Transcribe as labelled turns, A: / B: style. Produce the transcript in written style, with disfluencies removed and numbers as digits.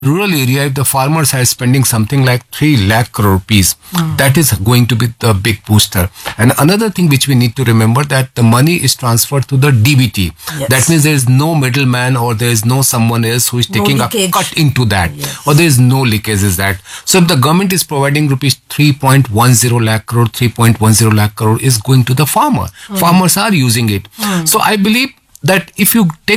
A: rural area, if the farmers are spending something like 3 lakh crore rupees, that is going to be the big booster. And another thing which we need to remember, that the money is transferred to the DBT.
B: Yes.
A: That means there is no middleman, or there is no someone else who is taking a
B: leakage.
A: cut into that,
B: Yes.
A: or there is no leakage is that. So if the government is providing rupees 3.10 lakh crore, 3.10 lakh crore is going to the farmer. Farmers are using it. So I believe that if you take